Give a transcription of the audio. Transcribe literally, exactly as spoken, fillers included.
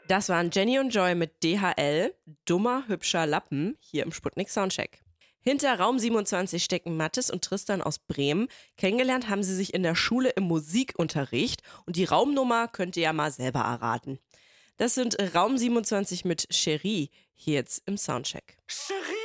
Das waren Jenny und Joy mit D H L, Dummer, hübscher Lappen, hier im Sputnik Soundcheck. Hinter Raum siebenundzwanzig stecken Mathis und Tristan aus Bremen. Kennengelernt haben sie sich in der Schule im Musikunterricht und die Raumnummer könnt ihr ja mal selber erraten. Das sind Raum siebenundzwanzig mit Cherie, hier jetzt im Soundcheck. Cherie!